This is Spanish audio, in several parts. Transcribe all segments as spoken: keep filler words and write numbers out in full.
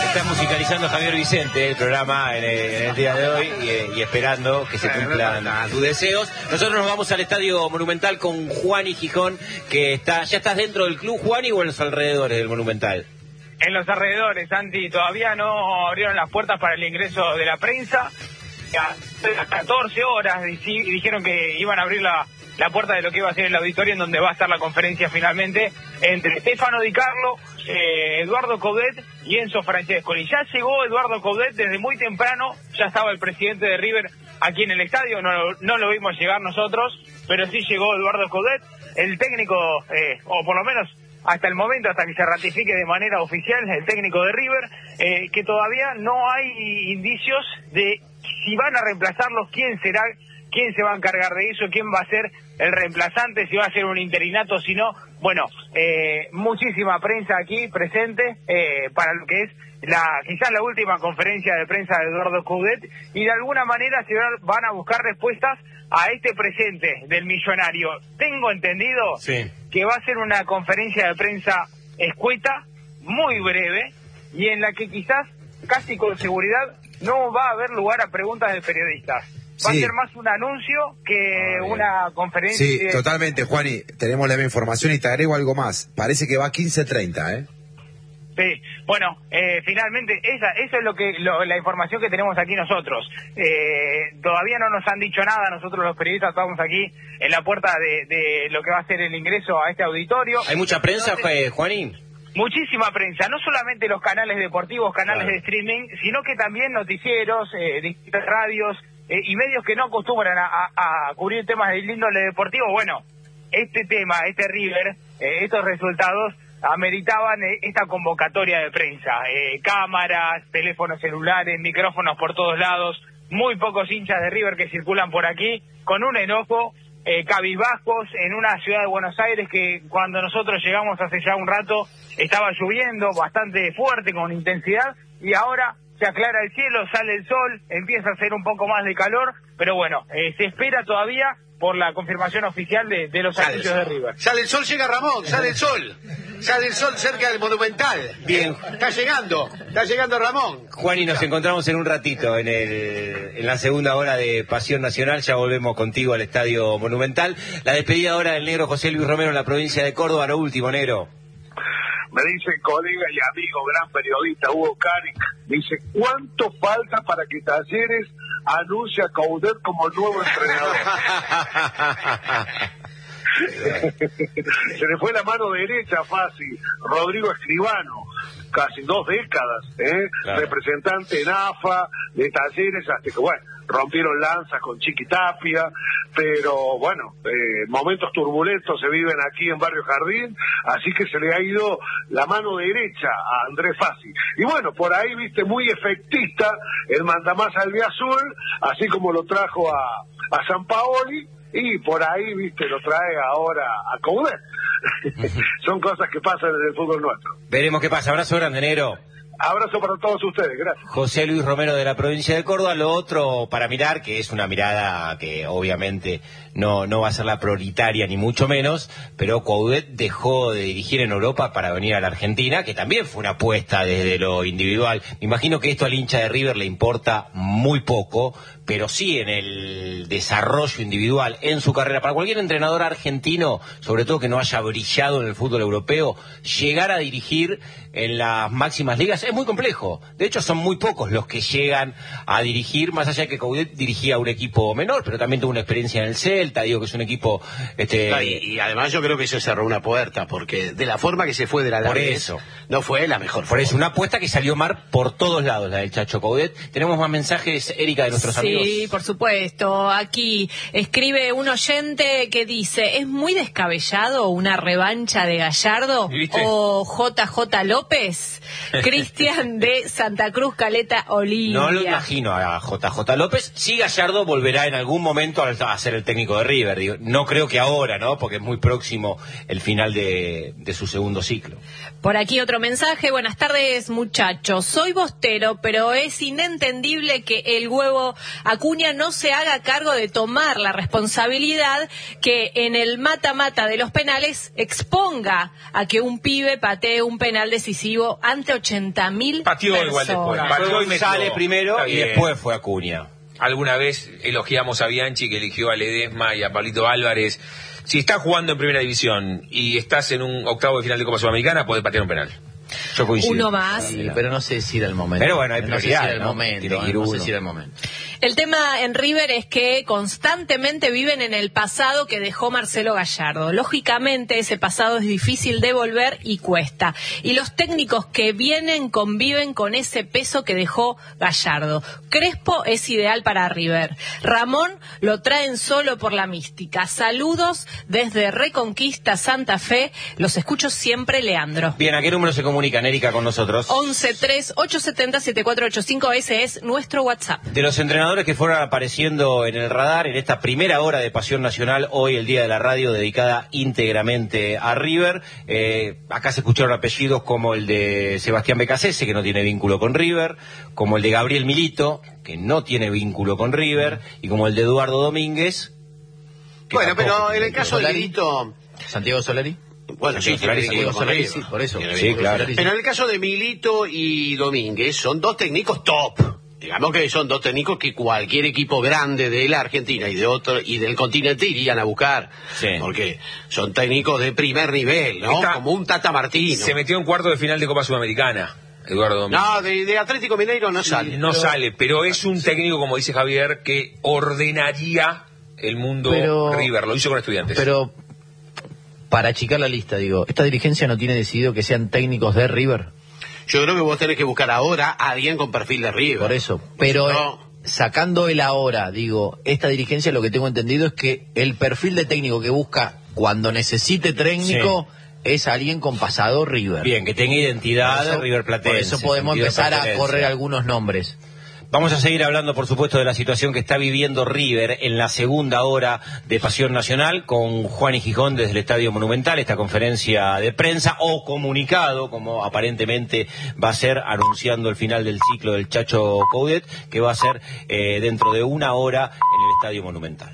está musicalizando Javier Vicente el programa en el, en el día de hoy y, y esperando que se cumplan tus deseos. Nosotros nos vamos al Estadio Monumental con Juani Gijón, que está, ¿ya estás dentro del club, Juani, o en los alrededores del Monumental? En los alrededores, Santi, todavía no abrieron las puertas para el ingreso de la prensa. A las catorce horas dijeron que iban a abrir la, la puerta de lo que iba a ser el auditorio, en donde va a estar la conferencia finalmente entre Stefano Di Carlo, eh, Eduardo Coudet y Enzo Francescoli. Ya llegó Eduardo Coudet desde muy temprano, ya estaba el presidente de River aquí en el estadio, no, no lo vimos llegar nosotros, pero sí llegó Eduardo Coudet, el técnico, eh, o por lo menos hasta el momento, hasta que se ratifique de manera oficial el técnico de River, eh, que todavía no hay indicios de si van a reemplazarlos, quién será, quién se va a encargar de eso, quién va a ser el reemplazante, si va a ser un interinato, si no. Bueno, eh, muchísima prensa aquí presente eh, para lo que es la quizás la última conferencia de prensa de Eduardo Coudet, y de alguna manera se van a buscar respuestas a este presente del millonario. Tengo entendido sí. que va a ser una conferencia de prensa escueta, muy breve, y en la que quizás, casi con seguridad, no va a haber lugar a preguntas de periodistas. Va sí. a ser más un anuncio que ah, una conferencia. Sí, totalmente, Juani. Tenemos la misma información y te agrego algo más. Parece que va a quince treinta, ¿eh? Sí, bueno, eh, finalmente esa, eso es lo que lo, la información que tenemos aquí nosotros. Eh, todavía no nos han dicho nada, nosotros los periodistas estamos aquí en la puerta de, de lo que va a ser el ingreso a este auditorio. ¿Hay mucha prensa, Entonces, Juanín? Muchísima prensa, no solamente los canales deportivos, canales claro. de streaming, sino que también noticieros, eh, distintas radios eh, y medios que no acostumbran a, a, a cubrir temas del índole deportivo. Bueno, este tema, este River, eh, estos resultados ameritaban eh, esta convocatoria de prensa. Eh, cámaras, teléfonos celulares, micrófonos por todos lados, muy pocos hinchas de River que circulan por aquí, con un enojo, eh, cabizbajos en una ciudad de Buenos Aires que cuando nosotros llegamos hace ya un rato estaba lloviendo bastante fuerte, con intensidad, y ahora se aclara el cielo, sale el sol, empieza a hacer un poco más de calor, pero bueno, eh, se espera todavía por la confirmación oficial de, de los anuncios de River. Sale el sol, llega Ramón, sale el sol. Sale el sol cerca del Monumental. Bien. Está llegando, está llegando Ramón. Juan, y nos encontramos en un ratito en, el, en la segunda hora de Pasión Nacional. Ya volvemos contigo al Estadio Monumental. La despedida ahora del negro José Luis Romero en la provincia de Córdoba. Lo último, negro. Me dice colega y amigo, gran periodista, Hugo Caric, dice, ¿cuánto falta para que Talleres anuncie a Coudet como nuevo entrenador? Se le fue la mano derecha fácil. Rodrigo Escribano, casi dos décadas, ¿eh? Claro. Representante en A F A, de Talleres, hasta que, bueno, rompieron lanzas con Chiqui Tapia, pero bueno, eh, momentos turbulentos se viven aquí en Barrio Jardín, así que se le ha ido la mano derecha a Andrés Fassi. Y bueno, por ahí, viste, muy efectista el mandamás albiazul, así como lo trajo a, a Sampaoli, y por ahí, viste, lo trae ahora a Coudet. Son cosas que pasan en el fútbol nuestro. Veremos qué pasa. Abrazo grande, negro. Abrazo para todos ustedes, gracias. José Luis Romero de la provincia de Córdoba. Lo otro para mirar, que es una mirada que obviamente no, no va a ser la prioritaria ni mucho menos, pero Coudet dejó de dirigir en Europa para venir a la Argentina, que también fue una apuesta desde lo individual. Me imagino que esto al hincha de River le importa muy poco, pero sí en el desarrollo individual en su carrera. Para cualquier entrenador argentino, sobre todo que no haya brillado en el fútbol europeo, llegar a dirigir en las máximas ligas es muy complejo. De hecho, son muy pocos los que llegan a dirigir, más allá de que Coudet dirigía un equipo menor, pero también tuvo una experiencia en el Celta, digo que es un equipo... este no, y, y además yo creo que eso cerró una puerta, porque de la forma que se fue de la Por eso. no fue la mejor Por forma. eso, una apuesta que salió mal por todos lados, la del Chacho Coudet. Tenemos más mensajes, Erika, de nuestros sí, amigos. Sí, por supuesto. Aquí escribe un oyente que dice, ¿es muy descabellado una revancha de Gallardo ¿Viste? o J J López? Cristian de Santa Cruz, Caleta, Olivia. No lo imagino a J J López. Sí, Gallardo volverá en algún momento a ser el técnico de River. Digo, no creo que ahora, ¿no? Porque es muy próximo el final de, de su segundo ciclo. Por aquí otro mensaje. Buenas tardes, muchachos. Soy bostero, pero es inentendible que el huevo Acuña no se haga cargo de tomar la responsabilidad que en el mata-mata de los penales exponga a que un pibe patee un penal decisivo decisivo ante ochenta mil Pateó personas. igual después. Pateó y metió. Sale primero y después fue Acuña. Alguna vez elogiamos a Bianchi, que eligió a Ledesma y a Pablito Álvarez. Si estás jugando en primera división y estás en un octavo de final de Copa Sudamericana, podés patear un penal. Yo coincido. Uno más. Sí, pero no sé si era el momento. Pero bueno, hay no sé si prioridad, era el ¿no? momento. Tiene que ir No sé uno. si era el momento. El tema en River es que constantemente viven en el pasado que dejó Marcelo Gallardo. Lógicamente ese pasado es difícil de volver y cuesta. Y los técnicos que vienen conviven con ese peso que dejó Gallardo. Crespo es ideal para River. Ramón lo traen solo por la mística. Saludos desde Reconquista, Santa Fe. Los escucho siempre, Leandro. Bien, ¿a qué número se comunican, Erika, con nosotros? once tres ocho siete cero siete cuatro ocho cinco, ese es nuestro WhatsApp. De los entrenadores que fueron apareciendo en el radar en esta primera hora de Pasión Nacional, hoy el Día de la Radio dedicada íntegramente a River, eh, acá se escucharon apellidos como el de Sebastián Becasese, que no tiene vínculo con River, como el de Gabriel Milito, que no tiene vínculo con River, y como el de Eduardo Domínguez. que Bueno, tampoco pero en tiene el caso de Solari. Milito... Santiago Solari. Bueno, sí, Solari, tiene Santiago vínculo con Solari, River. sí, por eso. Tiene Sí, vínculo. claro. Solari, sí. Pero en el caso de Milito y Domínguez, son dos técnicos top. Digamos que son dos técnicos que cualquier equipo grande de la Argentina y de otro y del continente irían a buscar. Sí. Porque son técnicos de primer nivel, ¿no? Está- Como un Tata Martino. Se metió en cuarto de final de Copa Sudamericana, Eduardo Domínguez. No, de, de Atlético Mineiro no sale. No sale, pero es un técnico, como dice Javier, que ordenaría el mundo Pero- River. Lo hizo con Estudiantes. Pero, para achicar la lista, digo, ¿esta dirigencia no tiene decidido que sean técnicos de River? Yo creo que vos tenés que buscar ahora a alguien con perfil de River. Por eso. Pero, No. eh, sacando el ahora, digo, esta dirigencia lo que tengo entendido es que el perfil de técnico que busca cuando necesite técnico es alguien con pasado River. Bien, que tenga identidad Por eso- River Platense. Por eso podemos sentido de empezar a pertenencia. correr algunos nombres. Vamos a seguir hablando, por supuesto, de la situación que está viviendo River en la segunda hora de Pasión Nacional con Juan y Gijón desde el Estadio Monumental, esta conferencia de prensa o comunicado, como aparentemente va a ser, anunciando el final del ciclo del Chacho Coudet, que va a ser eh, dentro de una hora en el Estadio Monumental.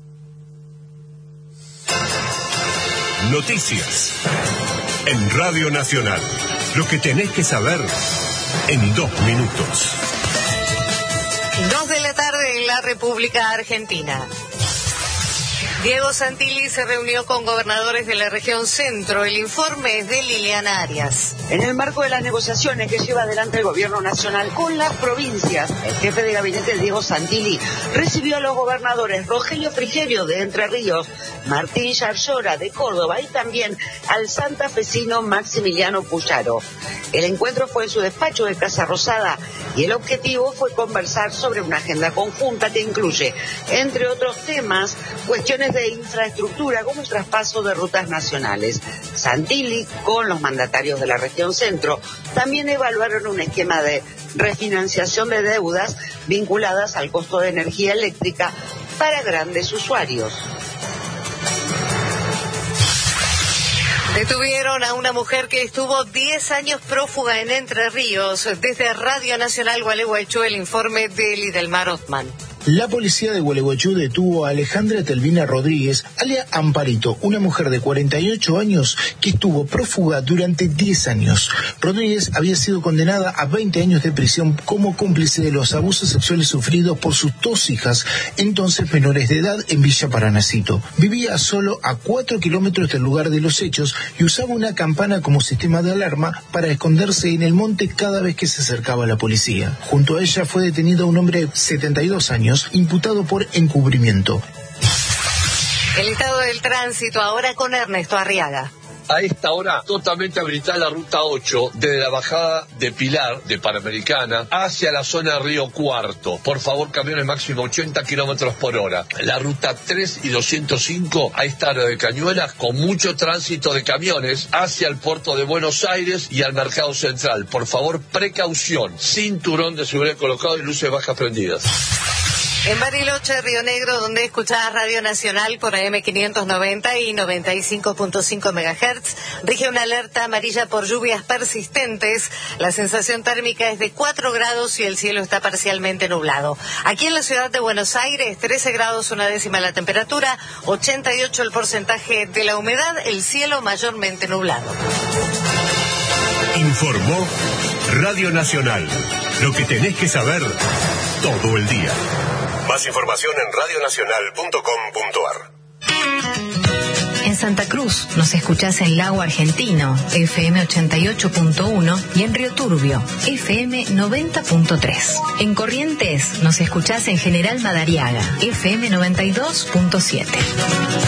Noticias en Radio Nacional. Lo que tenés que saber en dos minutos. Dos de la tarde en la República Argentina. Diego Santilli se reunió con gobernadores de la región centro. El informe es de Liliana Arias. En el marco de las negociaciones que lleva adelante el gobierno nacional con las provincias, el jefe de gabinete Diego Santilli recibió a los gobernadores Rogelio Frigerio de Entre Ríos, Martín Yarlora de Córdoba y también al santafesino Maximiliano Puyaro. El encuentro fue en su despacho de Casa Rosada y el objetivo fue conversar sobre una agenda conjunta que incluye, entre otros temas, cuestiones de infraestructura como el traspaso de rutas nacionales. Santilli, con los mandatarios de la región centro, también evaluaron un esquema de refinanciación de deudas vinculadas al costo de energía eléctrica para grandes usuarios. Detuvieron a una mujer que estuvo diez años prófuga en Entre Ríos. Desde Radio Nacional Gualeguaychú, el informe de Lidelmar Othman. La policía de Gualeguaychú detuvo a Alejandra Telvina Rodríguez, alias Amparito, una mujer de cuarenta y ocho años que estuvo prófuga durante diez años. Rodríguez había sido condenada a veinte años de prisión como cómplice de los abusos sexuales sufridos por sus dos hijas, entonces menores de edad, en Villa Paranacito. Vivía solo a cuatro kilómetros del lugar de los hechos y usaba una campana como sistema de alarma para esconderse en el monte cada vez que se acercaba la policía. Junto a ella fue detenido un hombre de setenta y dos años, imputado por encubrimiento. El estado del tránsito ahora con Ernesto Arriaga. A esta hora, totalmente habilitada la ruta ocho, desde la bajada de Pilar, de Panamericana, hacia la zona de Río Cuarto. Por favor, camiones máximo ochenta kilómetros por hora. La ruta tres y doscientos cinco, a esta hora de Cañuelas, con mucho tránsito de camiones hacia el puerto de Buenos Aires y al Mercado Central. Por favor, precaución. Cinturón de seguridad colocado y luces bajas prendidas. En Bariloche, Río Negro, donde escuchás Radio Nacional por A M quinientos noventa y noventa y cinco punto cinco megahertz, rige una alerta amarilla por lluvias persistentes. La sensación térmica es de cuatro grados y el cielo está parcialmente nublado. Aquí en la ciudad de Buenos Aires, trece grados una décima la temperatura, ochenta y ocho el porcentaje de la humedad, el cielo mayormente nublado. Informó Radio Nacional. Lo que tenés que saber todo el día. Más información en radio nacional punto com punto a r. En Santa Cruz nos escuchás en Lago Argentino, F M ochenta y ocho punto uno, y en Río Turbio, F M noventa punto tres. En Corrientes nos escuchás en General Madariaga, F M noventa y dos punto siete.